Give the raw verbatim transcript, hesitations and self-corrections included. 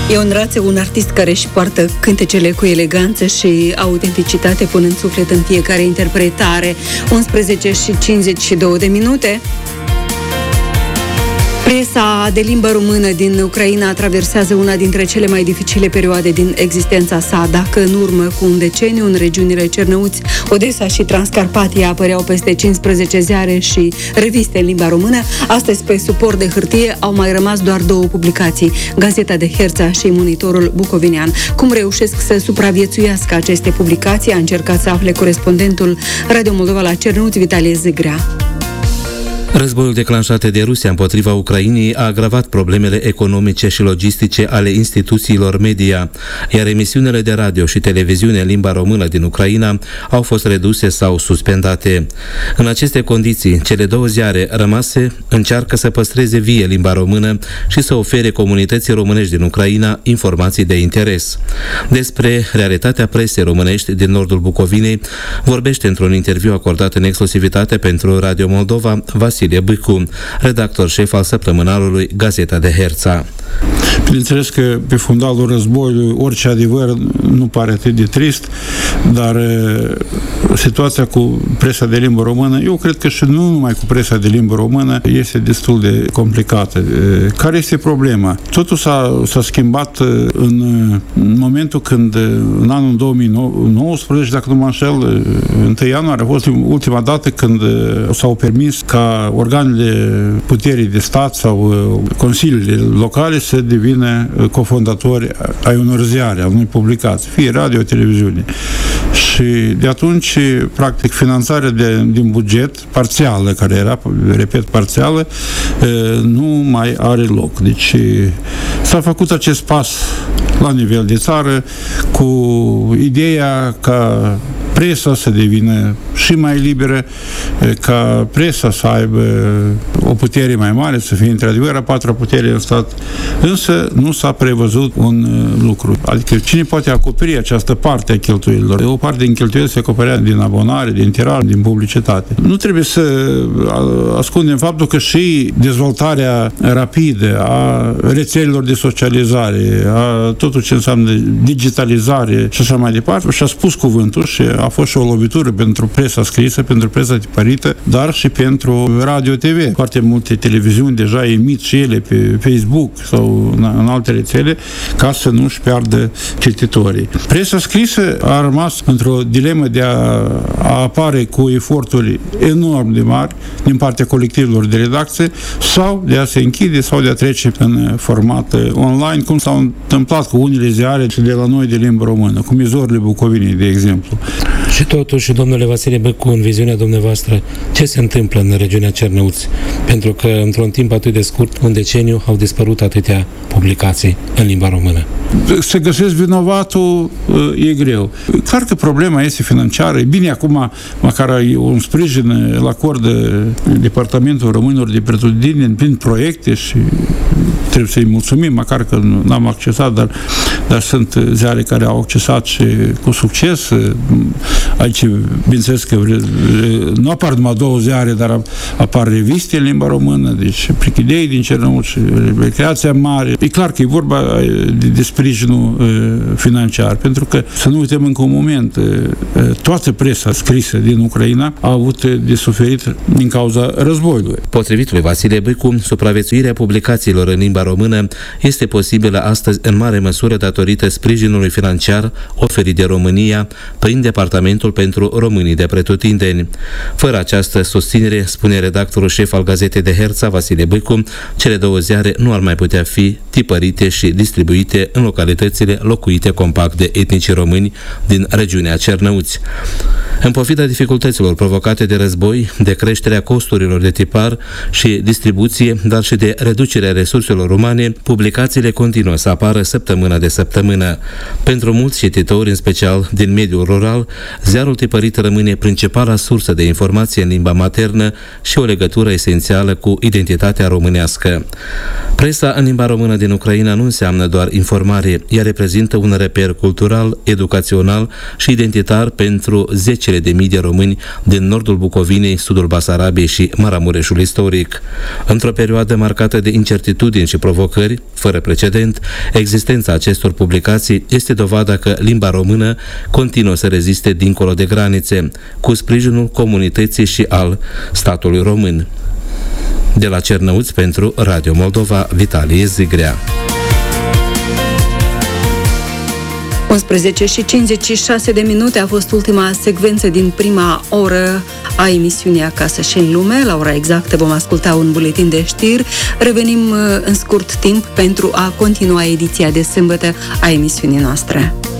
Ion Rațe, un artist care își poartă cântecele cu eleganță și autenticitate, punând suflet în fiecare interpretare. unsprezece și cincizeci și două de minute. Presa de limbă română din Ucraina traversează una dintre cele mai dificile perioade din existența sa. Dacă în urmă cu un deceniu în regiunile Cernăuți, Odessa și Transcarpatia apăreau peste cincisprezece ziare și reviste în limba română, astăzi pe suport de hârtie au mai rămas doar două publicații, Gazeta de Herța și Monitorul Bucovinean. Cum reușesc să supraviețuiască aceste publicații, a încercat să afle corespondentul Radio Moldova la Cernăuți, Vitalie Zigrea. Războiul declanșat de Rusia împotriva Ucrainei a agravat problemele economice și logistice ale instituțiilor media, iar emisiunile de radio și televiziune în limba română din Ucraina au fost reduse sau suspendate. În aceste condiții, cele două ziare rămase încearcă să păstreze vie limba română și să ofere comunității românești din Ucraina informații de interes. Despre realitatea presei românești din nordul Bucovinei vorbește într-un interviu acordat în exclusivitate pentru Radio Moldova Vasile Bâicu, redactor șef al săptămânalului Gazeta de Herța. Bineînțeles că pe fundalul războiului orice adevăr nu pare atât de trist, dar situația cu presa de limbă română, eu cred că și nu numai cu presa de limbă română, este destul de complicată. Care este problema? Totul s-a, s-a schimbat în, în momentul când, în anul două mii nouăsprezece, dacă nu mă înșel, întâi ianuarie a fost ultima dată când s-au permis ca organele puterii de stat sau consiliile locale să devină cofondatori ai unor ziare, a unui publicații, fie radio, televiziune. Și de atunci, practic, finanțarea de, din buget, parțială, care era, repet, parțială, nu mai are loc. Deci s-a făcut acest pas la nivel de țară cu ideea ca presa să devină și mai liberă, ca presa să aibă o putere mai mare, să fie într-adevăr a patra putere în stat, însă nu s-a prevăzut un lucru. Adică cine poate acoperi această parte a cheltuielilor? O parte din cheltuieli se acoperea din abonare, din tiraj, din publicitate. Nu trebuie să ascundem faptul că și dezvoltarea rapidă a rețelelor de socializare, a totul ce înseamnă digitalizare și așa mai departe, și-a spus cuvântul și a fost și o lovitură pentru presa scrisă, pentru presa tipărită, dar și pentru radio-T V. Foarte multe televiziuni deja emit și ele pe Facebook sau în alte rețele ca să nu-și piardă cititorii. Presa scrisă a rămas într-o dilemă de a, a apare cu eforturi enorm de mari din partea colectivelor de redacție sau de a se închide sau de a trece în format online, cum s-a întâmplat cu unele ziare de la noi de limbă română, cum Zorile Bucovinei, de exemplu. Și totuși, domnule Vasile Bâicu, în viziunea dumneavoastră, ce se întâmplă în regiunea Cernăuți? Pentru că, într-un timp atât de scurt, un deceniu, au dispărut atâtea publicații în limba română. Să găsesc vinovatul e greu. Clar că problema este financiară. E bine, acum, măcar un sprijin îl acordă Departamentul Românilor de Pretutindeni prin proiecte și trebuie să-i mulțumim, măcar că n-am accesat, dar, dar sunt ziare care au accesat și cu succes. Aici, bineînțeles că nu apar numai două ziare, dar apar reviste în limba română, deci Prichidei din Cernăuți, Recreația Mare. E clar că e vorba de, de sprijinul financiar, pentru că, să nu uităm încă un moment, toată presa scrisă din Ucraina a avut de suferit din cauza războiului. Potrivit lui Vasile Bâicu, supraviețuirea publicațiilor în limba română este posibilă astăzi în mare măsură datorită sprijinului financiar oferit de România prin Departamentul pentru Românii de Pretutindeni. Fără această susținere, spune redactorul șef al Gazetei de Herța, Vasile Bâicu, cele două ziare nu ar mai putea fi tipărite și distribuite în localitățile locuite compact de etnici români din regiunea Cernăuți. În pofida dificultăților provocate de război, de creșterea costurilor de tipar și distribuție, dar și de reducerea resurselor umane, publicațiile continuă să apară săptămână de săptămână. Pentru mulți cititori, în special din mediul rural, ziarul tipărit rămâne principala sursă de informație în limba maternă și o legătură esențială cu identitatea românească. Presa în limba română din Ucraina nu înseamnă doar informare, ea reprezintă un reper cultural, educațional și identitar pentru zeci zecile de mii de români din nordul Bucovinei, sudul Basarabiei și Maramureșul istoric. Într-o perioadă marcată de incertitudini și provocări, fără precedent, existența acestor publicații este dovada că limba română continuă să reziste dincolo de granițe, cu sprijinul comunității și al statului român. De la Cernăuți pentru Radio Moldova, Vitalie Zigrea. unsprezece și cincizeci și șase de minute a fost ultima secvență din prima oră a emisiunii Acasă și în lume. La ora exactă vom asculta un buletin de știri. Revenim în scurt timp pentru a continua ediția de sâmbătă a emisiunii noastre.